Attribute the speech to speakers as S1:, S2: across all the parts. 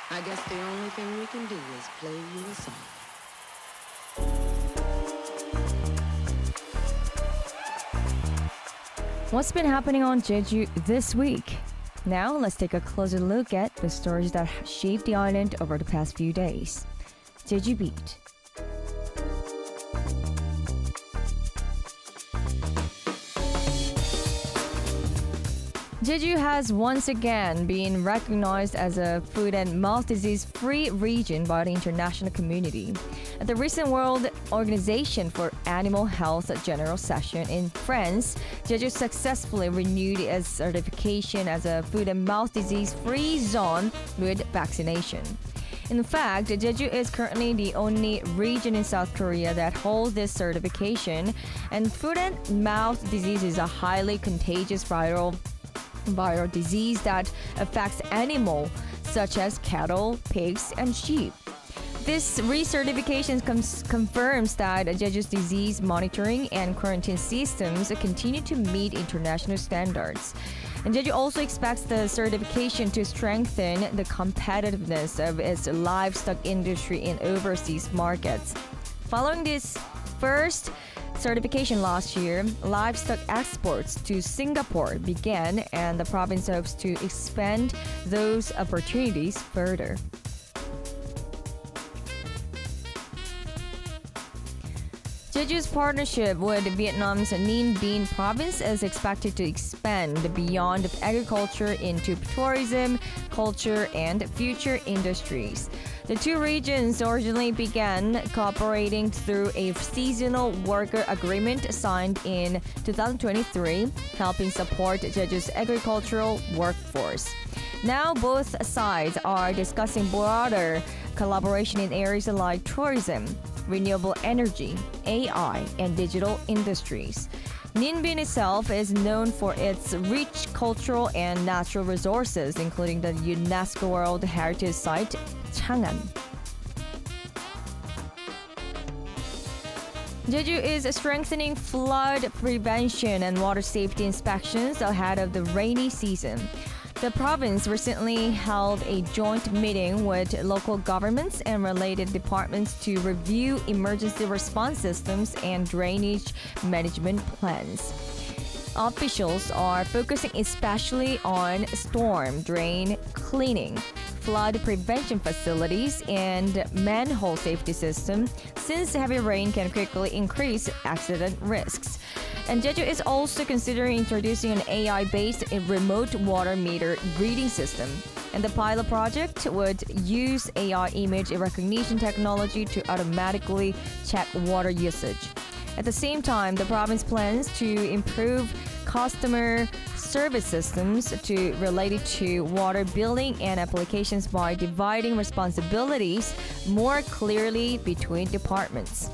S1: I guess the only thing we can do is play you a song.
S2: What's been happening on Jeju this week? Now, let's take a closer look at the stories that have shaped the island over the past few days. Jeju Beat. Jeju has once again been recognized as a foot and mouth disease free region by the international community. At the recent World Organization for Animal Health General Session in France, Jeju successfully renewed its certification as a foot and mouth disease free zone with vaccination. In fact, Jeju is currently the only region in South Korea that holds this certification, and foot and mouth disease is a highly contagious viral disease that affects animals such as cattle, pigs, and sheep. This recertification confirms that Jeju's disease monitoring and quarantine systems continue to meet international standards. And Jeju also expects the certification to strengthen the competitiveness of its livestock industry in overseas markets. Following this first certification last year, livestock exports to Singapore began, and the province hopes to expand those opportunities further. Jeju's partnership with Vietnam's Ninh Binh province is expected to expand beyond agriculture into tourism, culture, and future industries. The two regions originally began cooperating through a seasonal worker agreement signed in 2023, helping support Jeju's agricultural workforce. Now both sides are discussing broader collaboration in areas like tourism, renewable energy, AI, and digital industries. Ninh Binh itself is known for its rich cultural and natural resources, including the UNESCO World Heritage Site, Chang'an. Jeju is strengthening flood prevention and water safety inspections ahead of the rainy season. The province recently held a joint meeting with local governments and related departments to review emergency response systems and drainage management plans. Officials are focusing especially on storm drain cleaning, flood prevention facilities, and manhole safety system, since heavy rain can quickly increase accident risks. And Jeju is also considering introducing an AI-based remote water meter reading system. And the pilot project would use AI image recognition technology to automatically check water usage. At the same time, the province plans to improve customer service systems related to water billing and applications by dividing responsibilities more clearly between departments.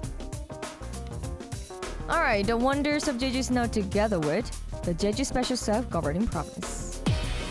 S2: Alright, the wonders of Jeju is now together with the Jeju Special Self-Governing Province.